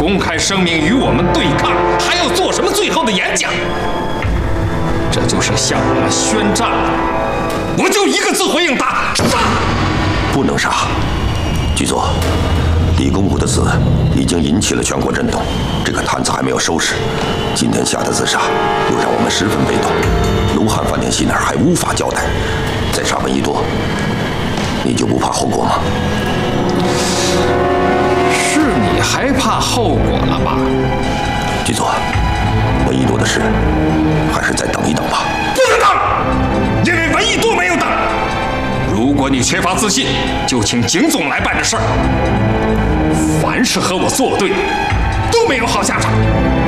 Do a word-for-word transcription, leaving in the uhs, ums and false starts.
公开声明与我们对抗，还要做什么最后的演讲？这就是向我们宣战了。我就一个字回应他：杀！ 不能杀。局座，李公甫的死已经引起了全国震动，这个摊子还没有收拾，今天下的自杀又让我们十分被动。卢汉饭店西那儿还无法交代，再杀闻一多，你就不怕后果吗？ 是你害怕后果了吧？ 局座，闻一多的事还是再等一等吧。 不能等，因为闻一多没有等。如果你缺乏自信，就请景总来办这事儿。凡是和我作对，都没有好下场。